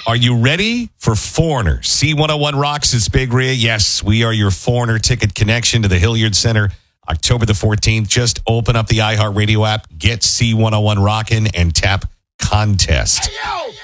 Are you ready for Foreigner? C101 Rocks is Big Rhea. Yes, we are your Foreigner ticket connection to the Hilliard Center, October the 14th. Just open up the iHeartRadio app, get C101 Rockin', and tap contest.